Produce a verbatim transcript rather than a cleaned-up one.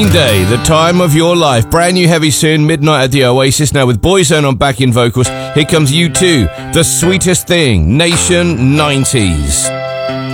Day, the time of your life. Brand new heavy soon, Midnight at the Oasis. Now with Boyzone on backing vocals, here comes U two, The Sweetest Thing, Nation nineties.